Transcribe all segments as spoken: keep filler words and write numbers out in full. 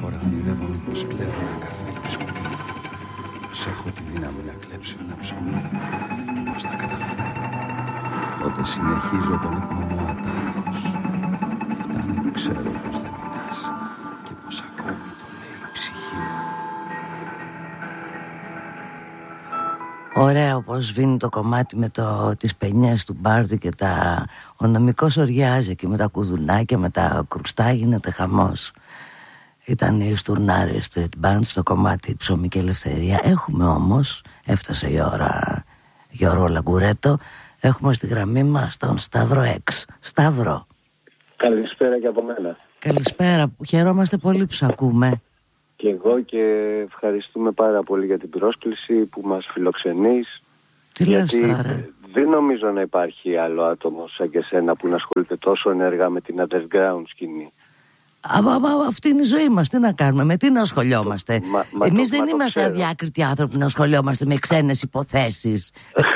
φορά ονειρεύομαι πως κλέβω ένα καρβέλι ψωμί, πως έχω τη δύναμη να κλέψω ένα ψωμί και πως τα καταφέρω. Τότε συνεχίζω τον ύπνο μου ατάραχος. Φτάνει που ξέρω πως δεν πεινάς και πως ακόμη το λέει η ψυχή μου. Ωραίο πως σβήνει το κομμάτι με το, τις παινιές του Μπάρδη και τα... Ο νομικός οριάζει εκεί με τα κουδουνάκια, με τα κρουστά, γίνεται χαμός. Ήταν οι Στουρνάροι Street Band στο κομμάτι Ψωμί και Ελευθερία. Έχουμε όμως, έφτασε η ώρα, Γιώργο Λαγκουρέτο, έχουμε στη γραμμή μας τον Σταύρο Εξ. Σταύρο. Καλησπέρα και από μένα. Καλησπέρα, χαιρόμαστε πολύ που σ' ακούμε. Και εγώ, και ευχαριστούμε πάρα πολύ για την πρόσκληση που μας φιλοξενείς. Τι λες τώρα? Δεν νομίζω να υπάρχει άλλο άτομο σαν και σένα που να ασχολείται τόσο ενεργά με την underground σκηνή. Α, α, α, αυτή είναι η ζωή μας, τι να κάνουμε, με τι να ασχολιόμαστε. Μα, μα, Εμείς το, δεν μα είμαστε αδιάκριτοι άνθρωποι να ασχολιόμαστε με ξένες υποθέσεις.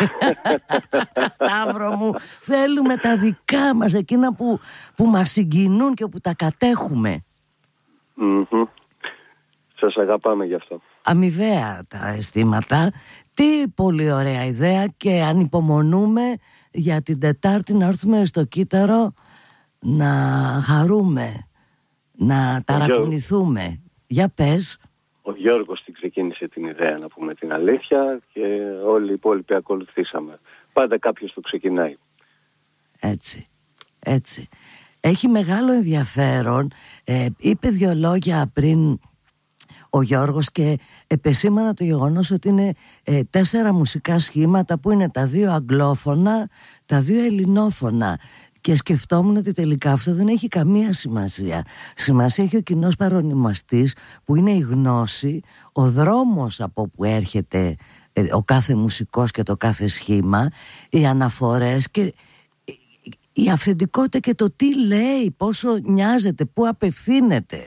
Σταύρο μου, θέλουμε τα δικά μας, εκείνα που, που μας συγκινούν και που τα κατέχουμε. Mm-hmm. Σας αγαπάμε γι' αυτό. Αμοιβαία τα αισθήματα. Τι πολύ ωραία ιδέα, και ανυπομονούμε για την Τετάρτη να έρθουμε στο Κύτταρο να χαρούμε, να ταρακουνηθούμε. Για πες. Ο Γιώργος την ξεκίνησε την ιδέα, να πούμε την αλήθεια, και όλοι οι υπόλοιποι ακολουθήσαμε. Πάντα κάποιος το ξεκινάει. Έτσι, έτσι. Έχει μεγάλο ενδιαφέρον. ε, Είπε δυο λόγια πριν ο Γιώργος και επεσήμανα το γεγονός ότι είναι ε, τέσσερα μουσικά σχήματα που είναι τα δύο αγγλόφωνα, τα δύο ελληνόφωνα. Και σκεφτόμουν ότι τελικά αυτό δεν έχει καμία σημασία. Σημασία έχει ο κοινός παρονομαστής, που είναι η γνώση, ο δρόμος από που έρχεται ε, ο κάθε μουσικός και το κάθε σχήμα, οι αναφορές και η αυθεντικότητα και το τι λέει, πόσο νοιάζεται, πού απευθύνεται.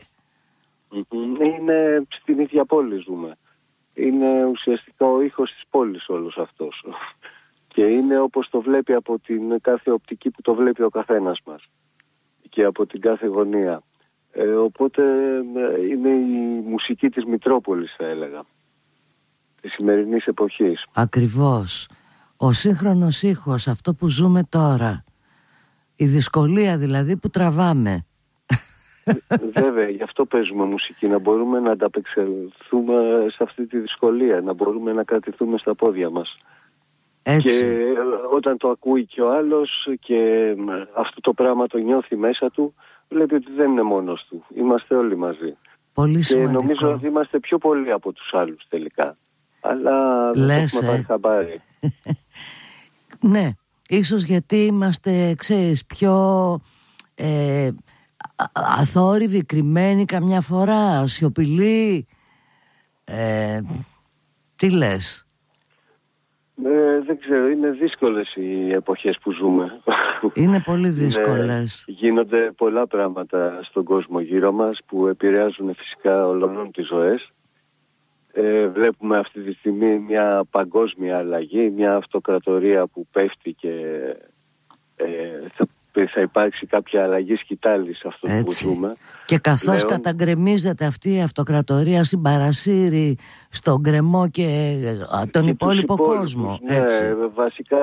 Είναι στην ίδια πόλη ζούμε. Είναι ουσιαστικά ο ήχος της πόλης όλος αυτός. Και είναι όπως το βλέπει από την κάθε οπτική που το βλέπει ο καθένας μας. Και από την κάθε γωνία. Ε, οπότε είναι η μουσική της Μητρόπολης, θα έλεγα. Της σημερινής εποχής. Ακριβώς. Ο σύγχρονος ήχος, αυτό που ζούμε τώρα. Η δυσκολία δηλαδή που τραβάμε. Βέβαια, γι' αυτό παίζουμε μουσική, να μπορούμε να ανταπεξελθούμε σε αυτή τη δυσκολία, να μπορούμε να κρατηθούμε στα πόδια μας. Έτσι. Και όταν το ακούει και ο άλλος και αυτό το πράγμα το νιώθει μέσα του, βλέπει ότι δεν είναι μόνος του. Είμαστε όλοι μαζί. Πολύ σημαντικό. Και νομίζω ότι είμαστε πιο πολλοί από τους άλλους τελικά. Αλλά δεν έχουμε πάρει χαμπάρι. Ναι, ίσως γιατί είμαστε, ξέρεις, πιο ε, αθόρυβοι, κρυμμένοι καμιά φορά, σιωπηλοί. Ε, τι λες? Ε, δεν ξέρω, είναι δύσκολες οι εποχές που ζούμε. Είναι πολύ δύσκολες. Είναι, γίνονται πολλά πράγματα στον κόσμο γύρω μας που επηρεάζουν φυσικά ολονών τις ζωές. Ε, βλέπουμε αυτή τη στιγμή μια παγκόσμια αλλαγή, μια αυτοκρατορία που πέφτει και ε, θα, θα υπάρξει κάποια αλλαγή σκητάλη σε αυτό που ζούμε. Και καθώς Λέω... καταγκρεμίζεται αυτή η αυτοκρατορία, συμπαρασύρει στον γκρεμό και τον και υπόλοιπο κόσμο. Ναι, έτσι. Βασικά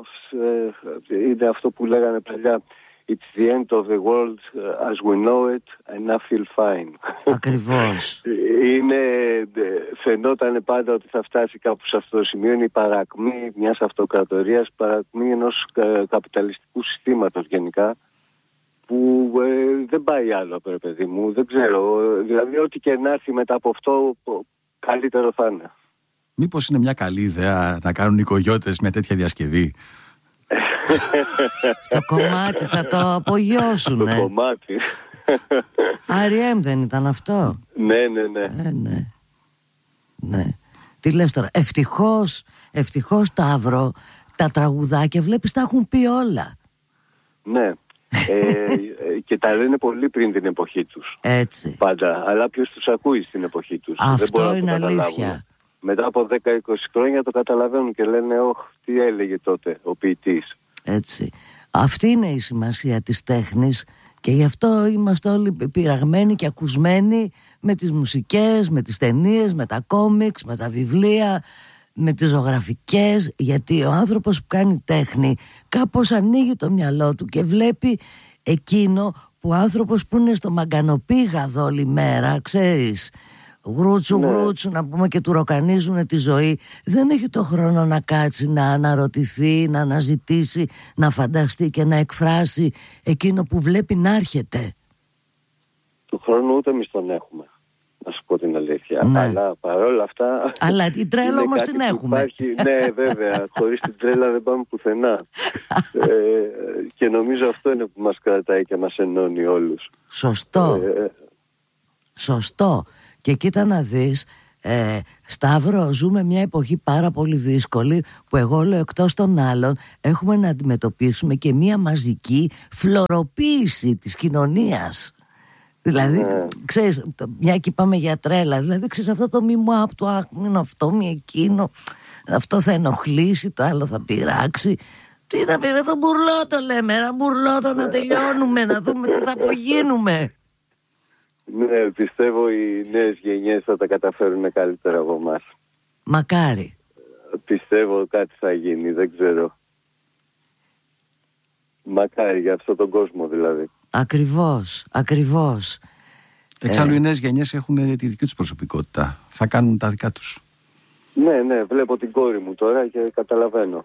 ε, είναι αυτό που λέγανε παλιά, it's the end of the world as we know it and I feel fine. Ακριβώς. Είναι, φαινόταν πάντα ότι θα φτάσει κάπου σε αυτό το σημείο. Είναι η παρακμή μιας αυτοκρατορίας, η παρακμή ενός καπιταλιστικού συστήματος γενικά, που ε, δεν πάει άλλο, ρε παιδί μου, δεν ξέρω. Δηλαδή ό,τι και να έρθει μετά από αυτό, καλύτερο θα είναι. Μήπως είναι μια καλή ιδέα να κάνουν οικογιώτες με τέτοια διασκευή? Στο κομμάτι θα το απογειώσουνε. Στο κομμάτι. αρ εμ δεν ήταν αυτό? Ναι, ναι, ναι. Ε, ναι. Ναι. Τι λες τώρα? Ευτυχώς, ευτυχώς Σταύρο, τα τραγουδάκια βλέπεις τα έχουν πει όλα. Ναι. ε, και τα λένε πολύ πριν την εποχή τους. Έτσι. Πάντα. Αλλά ποιος τους ακούει στην εποχή τους? Αυτό δεν είναι αλήθεια. Μετά από δέκα είκοσι χρόνια το καταλαβαίνουν και λένε όχ, τι έλεγε τότε ο ποιητής. Έτσι. Αυτή είναι η σημασία της τέχνης Και γι' αυτό είμαστε όλοι πειραγμένοι και ακουσμένοι με τις μουσικές, με τις ταινίες, με τα κόμιξ, με τα βιβλία, με τις ζωγραφικές, γιατί ο άνθρωπος που κάνει τέχνη κάπως ανοίγει το μυαλό του και βλέπει εκείνο που ο άνθρωπος που είναι στο μαγκανοπήγαδο όλη μέρα, ξέρεις, γρούτσου ναι. γρούτσου να πούμε, και του ροκανίζουν τη ζωή, δεν έχει το χρόνο να κάτσει, να αναρωτηθεί, να αναζητήσει, να φανταστεί και να εκφράσει εκείνο που βλέπει να έρχεται. Του χρόνου ούτε εμείς τον έχουμε, να σου πω την αλήθεια. Ναι. Αλλά παρόλα αυτά... Αλλά την τρέλα όμως την έχουμε. Υπάρχει, ναι, βέβαια. Χωρίς την τρέλα δεν πάμε πουθενά. ε, και νομίζω αυτό είναι που μας κρατάει και μας ενώνει όλους. Σωστό. Ε, Σωστό. Και κοίτα να δεις, ε, Σταύρο, ζούμε μια εποχή πάρα πολύ δύσκολη που εγώ λέω εκτός των άλλων έχουμε να αντιμετωπίσουμε και μια μαζική φλωροποίηση της κοινωνίας. Δηλαδή, ναι. ξέρεις, μια και είπαμε για τρέλα, δηλαδή ξέρεις αυτό το μη μου απ' το άκμηνο, αυτό μη εκείνο, αυτό θα ενοχλήσει, το άλλο θα πειράξει. Τι να πει, το μπουρλότο λέμε, ένα μπουρλότο να τελειώνουμε, να δούμε τι θα απογίνουμε. Ναι, πιστεύω οι νέες γενιές θα τα καταφέρουν καλύτερα από εμάς. Μακάρι. Πιστεύω κάτι θα γίνει, δεν ξέρω. Μακάρι για αυτόν τον κόσμο δηλαδή. Ακριβώς, ακριβώς. Εξάλλου Ε. οι νέες γενιές έχουν τη δική τους προσωπικότητα. Θα κάνουν τα δικά τους. Ναι, ναι, βλέπω την κόρη μου τώρα και καταλαβαίνω.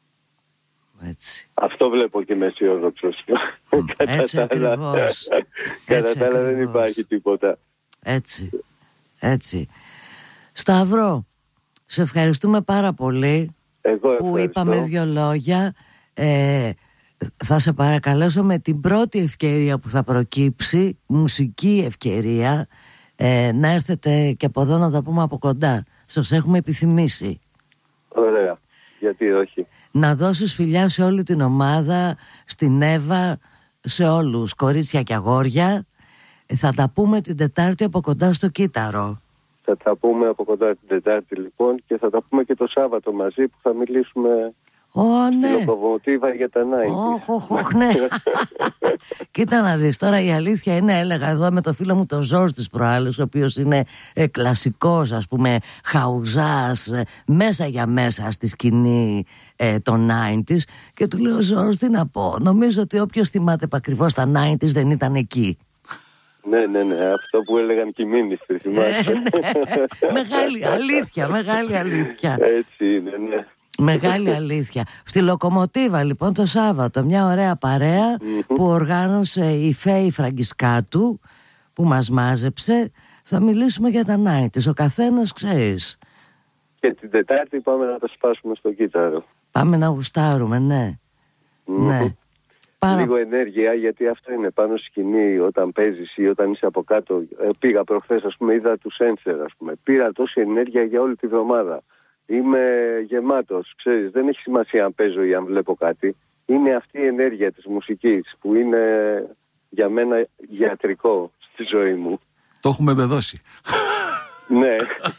Έτσι. Αυτό βλέπω και είμαι αισιόδοξος. Έτσι ακριβώς. Κατά Έτσι τα άλλα δεν ακριβώς. υπάρχει τίποτα. Έτσι, έτσι. Σταύρο, σε ευχαριστούμε πάρα πολύ Εγώ που ευχαριστώ. είπαμε δύο λόγια. ε, Θα σε παρακαλέσω με την πρώτη ευκαιρία που θα προκύψει, μουσική ευκαιρία, ε, να έρθετε και από εδώ να τα πούμε από κοντά. Σας έχουμε επιθυμήσει. Ωραία, γιατί όχι. Να δώσεις φιλιά σε όλη την ομάδα, στην Εύα, σε όλους, κορίτσια και αγόρια. Ε, θα τα πούμε την Τετάρτη από κοντά στο Κύτταρο. Θα τα πούμε από κοντά την Τετάρτη λοιπόν και θα τα πούμε και το Σάββατο μαζί που θα μιλήσουμε Ω, ναι. στη λοκομοτίβα για τα ενενήντα. Όχ, όχ, όχ, ναι. Κοίτα να δεις, τώρα η αλήθεια είναι, έλεγα εδώ με το φίλο μου τον Ζόρς της προάλλης, ο οποίος είναι ε, κλασικός, ας πούμε, χαουζάς, ε, μέσα για μέσα στη σκηνή ε, των ενενήντα, και του λέω, Ζόρς, τι να πω, νομίζω ότι όποιος θυμάται ακριβώς τα ενενήντα δεν ήταν εκεί. Ναι, ναι, ναι, αυτό που έλεγαν και οι μήνυστροι, θυμάσαι. Ε, ναι. Μεγάλη αλήθεια, μεγάλη αλήθεια. Έτσι είναι, ναι. Μεγάλη αλήθεια. Στη Λοκομοτίβα λοιπόν το Σάββατο, μια ωραία παρέα που οργάνωσε η Φέη Φραγκισκάτου, που μας μάζεψε. Θα μιλήσουμε για τα ενενήντα, ο καθένας ξέρεις. Και την Τετάρτη πάμε να τα σπάσουμε στο κύτταρο. Πάμε να γουστάρουμε, ναι. Ναι. Πάρα... Λίγο ενέργεια, γιατί αυτό είναι πάνω στη σκηνή όταν παίζεις ή όταν είσαι από κάτω. Ε, πήγα προχθές, ας πούμε, είδα τους Ένσερ, ας πούμε. Πήρα τόση ενέργεια για όλη τη βδομάδα. Είμαι γεμάτος, ξέρεις, δεν έχει σημασία αν παίζω ή αν βλέπω κάτι. Είναι αυτή η ενέργεια της μουσικής που είναι για μένα γιατρικό στη ζωή μου. Το έχουμε μπεδώσει. Ναι.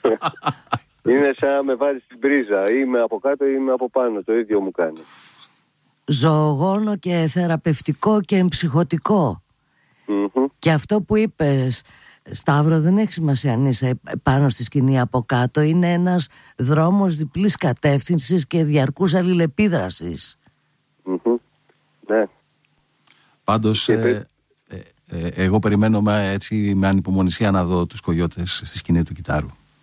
Είναι σαν να με βάλεις στην πρίζα. Είμαι από κάτω ή είμαι από πάνω, το ίδιο μου κάνει. Ζωογόνο και θεραπευτικό και εμψυχωτικό. Mm-hmm. Και αυτό που είπες, Σταύρο, δεν έχει σημασία αν είσαι πάνω στη σκηνή από κάτω. Είναι ένας δρόμος διπλής κατεύθυνσης και διαρκούς αλληλεπίδρασης. Mm-hmm. Ναι. Πάντως Και... ε, ε, ε, εγώ περιμένω με, έτσι, με ανυπομονησία να δω τους Κογιώτες στη σκηνή του κιτάρου.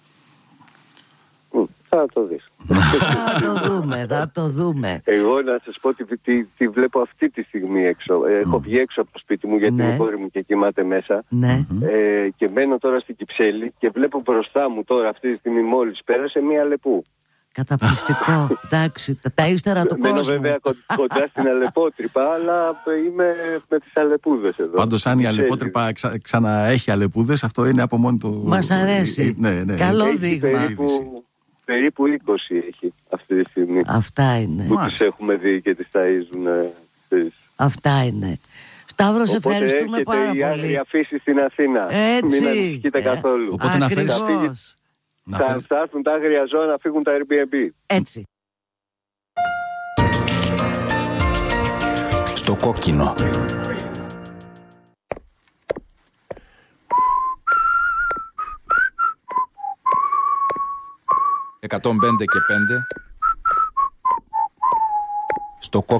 Mm, θα το δεις. Θα το δούμε, θα το δούμε. Εγώ να σας πω τι, τι, τι βλέπω αυτή τη στιγμή έξω. Mm. Έχω βγει έξω από το σπίτι μου γιατί ναι. η κόρη μου και κοιμάται μέσα. Ναι. Ε, και μένω τώρα στην Κυψέλη και βλέπω μπροστά μου τώρα αυτή τη στιγμή μόλις πέρασε μία Αλεπού. Καταπληκτικό. Εντάξει, τα, τα ύστερα του Μένω κόσμου. βέβαια κοντά στην Αλεπότρυπα, αλλά είμαι με τις Αλεπούδες εδώ. Πάντως αν η Αλεπότρυπα ξα, ξαναέχει Αλεπούδες, αυτό είναι από μόνο του... Μας αρέσει. Ναι, ναι. Καλό έχει δείγμα. Περίπου, περίπου είκοσι έχει αυτή τη στιγμή. Αυτά είναι. Που τις έχουμε δει και τις ταΐζουν. Τις... Αυτά είναι. Σταύρο, σε ευχαριστούμε πάρα η πολύ. Άγρια φύση στην Αθήνα. Έτσι. Μην ανησυχείτε ε, καθόλου. Οπότε να φέρεις... Ακριβώς. Να Θα, φέρ... θα έρθουν τα άγρια ζώα να φύγουν τα Airbnb. Έτσι. Στο κόκκινο. εκατόν πέντε και πέντε στο